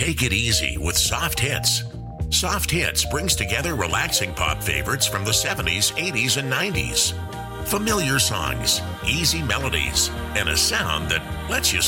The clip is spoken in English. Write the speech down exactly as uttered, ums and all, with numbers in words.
Take it easy with Soft Hits. Soft Hits brings together relaxing pop favorites from the seventies, eighties, and nineties. Familiar songs, easy melodies, and a sound that lets you